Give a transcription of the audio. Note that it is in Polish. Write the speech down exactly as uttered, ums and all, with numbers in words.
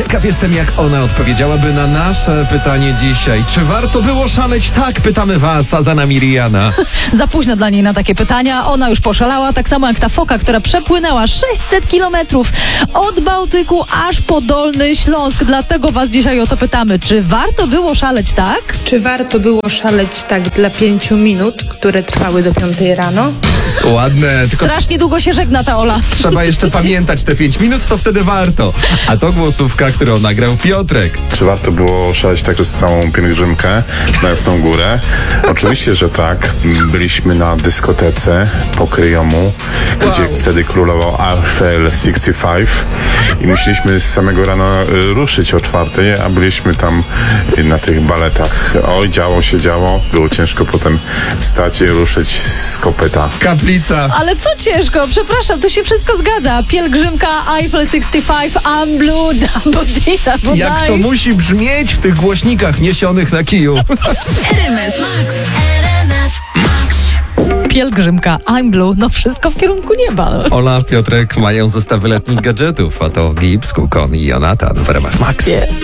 Ciekaw jestem, jak ona odpowiedziałaby na nasze pytanie dzisiaj. Czy warto było szaleć? Tak, pytamy was, a za nami Rihanna. Za późno dla niej na takie pytania. Ona już poszalała, tak samo jak ta foka, która przepłynęła sześćset kilometrów od Bałtyku aż po Dolny Śląsk. Dlatego was dzisiaj o to pytamy. Czy warto było szaleć tak? Czy warto było szaleć tak dla pięciu minut, które trwały do piątej rano? Ładne, tylko Strasznie długo się żegna ta Ola. trzeba jeszcze pamiętać te pięć minut, to wtedy warto. A to głosówka, którą nagrał Piotrek. Czy warto było szaleć także z całą pielgrzymkę na Jasną Górę? Oczywiście, że tak. Byliśmy na dyskotece Pokryjomu, gdzie wtedy królował Eiffel sześćdziesiąt pięć i musieliśmy z samego rana y, ruszyć o czwartej, a byliśmy tam y, na tych baletach. Oj, działo się działo. Było ciężko potem wstać i ruszyć z kopyta. Kaplica. Ale co ciężko? Przepraszam, tu się wszystko zgadza. Pielgrzymka, Eiffel sześćdziesiąt pięć, I'm blue, double D, double Jak to nine. musi brzmieć w tych głośnikach niesionych na kiju. R M F Max, R M F Max. Pielgrzymka, I'm blue, no wszystko w kierunku nieba. Ola, Piotrek mają zestawy letnich gadżetów, a to Gibbs, Kukon i Jonatan w R M F Max.